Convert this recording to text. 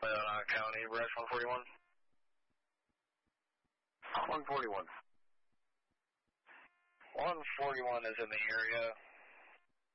County, Brush 141. 141. 141 is in the area.